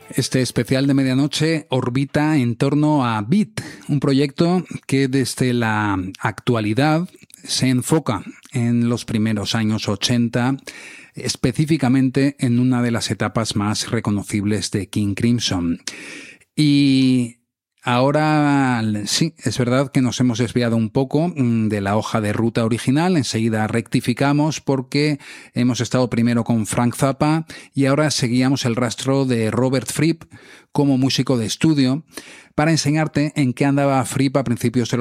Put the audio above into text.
Este especial de medianoche orbita en torno a Beat, un proyecto que desde la actualidad se enfoca en los primeros años 80, específicamente en una de las etapas más reconocibles de King Crimson. Y ahora sí, es verdad que nos hemos desviado un poco de la hoja de ruta original. Enseguida rectificamos porque hemos estado primero con Frank Zappa y ahora seguíamos el rastro de Robert Fripp como músico de estudio para enseñarte en qué andaba Fripp a principios de